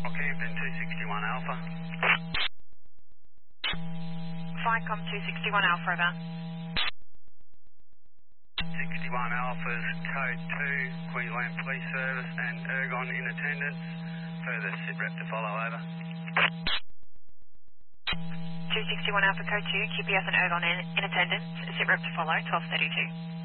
Rockhampton 261 Alpha. Vicom 261 Alpha, over. 61 Alpha's code 2, Queensland Police Service and Ergon in attendance. Further SITREP to follow, over. 261 Alpha code 2, QPS and Ergon in attendance. SITREP to follow, 1232.